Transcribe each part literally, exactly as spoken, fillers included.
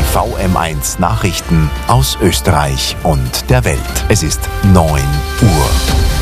V M eins Nachrichten aus Österreich und der Welt. Es ist neun Uhr.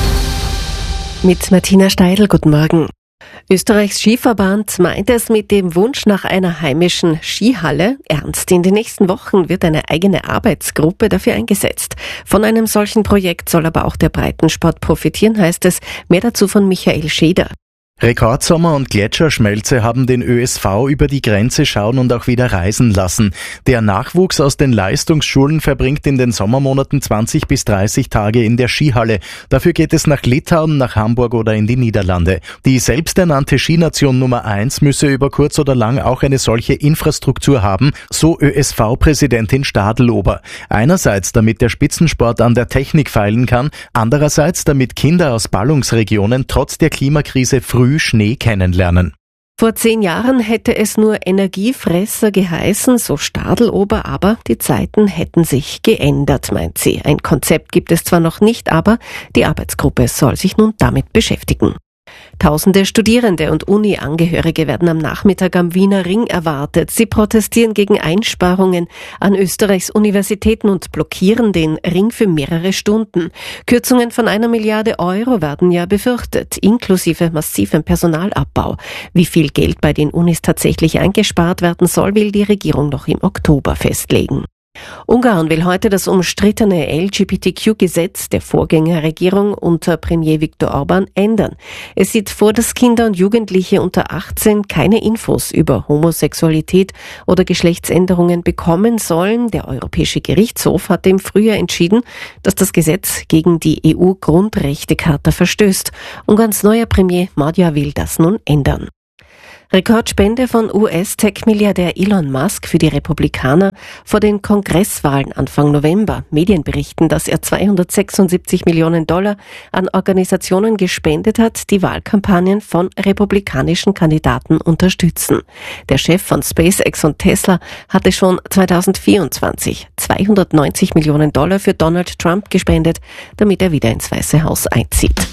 Mit Martina Steidl, guten Morgen. Österreichs Skiverband meint es mit dem Wunsch nach einer heimischen Skihalle ernst. In den nächsten Wochen wird eine eigene Arbeitsgruppe dafür eingesetzt. Von einem solchen Projekt soll aber auch der Breitensport profitieren, heißt es. Mehr dazu von Michael Scheder. Rekordsommer und Gletscherschmelze haben den Ö S V über die Grenze schauen und auch wieder reisen lassen. Der Nachwuchs aus den Leistungsschulen verbringt in den Sommermonaten zwanzig bis dreißig Tage in der Skihalle. Dafür geht es nach Litauen, nach Hamburg oder in die Niederlande. Die selbsternannte Skination Nummer eins müsse über kurz oder lang auch eine solche Infrastruktur haben, so Ö S V-Präsidentin Stadelober. Einerseits, damit der Spitzensport an der Technik feilen kann, andererseits, damit Kinder aus Ballungsregionen trotz der Klimakrise früh Schnee kennenlernen. Vor zehn Jahren hätte es nur Energiefresser geheißen, so Stadelober, aber die Zeiten hätten sich geändert, meint sie. Ein Konzept gibt es zwar noch nicht, aber die Arbeitsgruppe soll sich nun damit beschäftigen. Tausende Studierende und Uni-Angehörige werden am Nachmittag am Wiener Ring erwartet. Sie protestieren gegen Einsparungen an Österreichs Universitäten und blockieren den Ring für mehrere Stunden. Kürzungen von einer Milliarde Euro werden ja befürchtet, inklusive massivem Personalabbau. Wie viel Geld bei den Unis tatsächlich eingespart werden soll, will die Regierung noch im Oktober festlegen. Ungarn will heute das umstrittene L G B T Q-Gesetz der Vorgängerregierung unter Premier Viktor Orban ändern. Es sieht vor, dass Kinder und Jugendliche unter achtzehn keine Infos über Homosexualität oder Geschlechtsänderungen bekommen sollen. Der Europäische Gerichtshof hatte im Frühjahr entschieden, dass das Gesetz gegen die E U-Grundrechtecharta verstößt. Ungarns neuer Premier Magyar will das nun ändern. Rekordspende von U S-Tech-Milliardär Elon Musk für die Republikaner vor den Kongresswahlen Anfang November. Medien berichten, dass er zweihundertsechsundsiebzig Millionen Dollar an Organisationen gespendet hat, die Wahlkampagnen von republikanischen Kandidaten unterstützen. Der Chef von SpaceX und Tesla hatte schon zweitausendvierundzwanzig zweihundertneunzig Millionen Dollar für Donald Trump gespendet, damit er wieder ins Weiße Haus einzieht.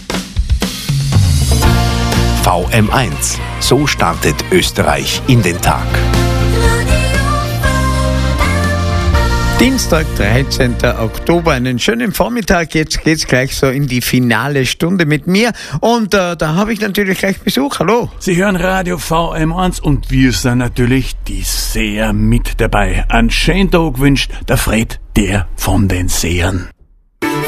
V M eins. So startet Österreich in den Tag. Dienstag, dreizehnten Oktober, einen schönen Vormittag. Jetzt geht's gleich so in die finale Stunde mit mir. Und äh, da habe ich natürlich gleich Besuch. Hallo. Sie hören Radio V M eins und wir sind natürlich die Seher mit dabei. Einen schönen Tag wünscht der Fred, der von den Sehern.